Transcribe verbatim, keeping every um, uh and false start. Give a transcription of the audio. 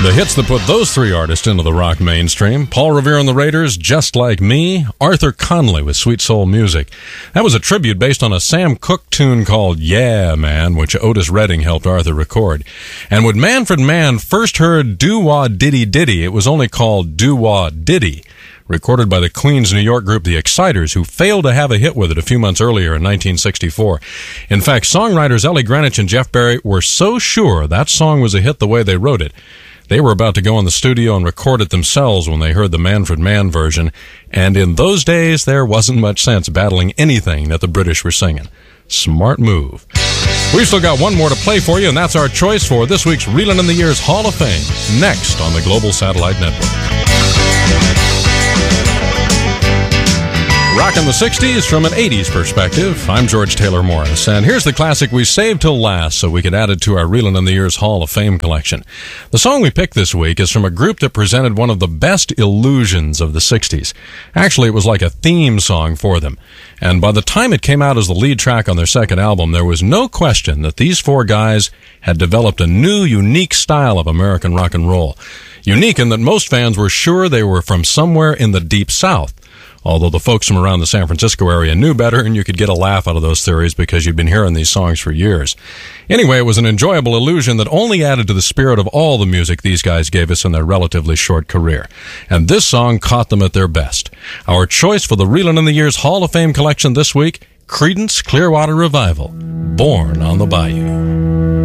The hits that put those three artists into the rock mainstream: Paul Revere and the Raiders, Just Like Me; Arthur Conley with Sweet Soul Music. That was a tribute based on a Sam Cooke tune called Yeah Man, which Otis Redding helped Arthur record. And when Manfred Mann first heard Doo-Wah Diddy Diddy, it was only called Doo-Wah Diddy, recorded by the Queens, New York group The Exciters, who failed to have a hit with it a few months earlier in nineteen sixty-four. In fact, songwriters Ellie Greenwich and Jeff Barry were so sure that song was a hit the way they wrote it, they were about to go in the studio and record it themselves when they heard the Manfred Mann version, and in those days there wasn't much sense battling anything that the British were singing. Smart move. We've still got one more to play for you, and that's our choice for this week's Reelin' in the Years Hall of Fame, next on the Global Satellite Network. Rockin' the sixties from an eighties perspective. I'm George Taylor Morris, and here's the classic we saved till last so we could add it to our Reelin' in the Years Hall of Fame collection. The song we picked this week is from a group that presented one of the best illusions of the sixties. Actually, it was like a theme song for them. And by the time it came out as the lead track on their second album, there was no question that these four guys had developed a new, unique style of American rock and roll. Unique in that most fans were sure they were from somewhere in the Deep South, although the folks from around the San Francisco area knew better, and you could get a laugh out of those theories because you'd been hearing these songs for years. Anyway, it was an enjoyable illusion that only added to the spirit of all the music these guys gave us in their relatively short career. And this song caught them at their best. Our choice for the Reelin' in the Years Hall of Fame collection this week, Creedence Clearwater Revival, Born on the Bayou.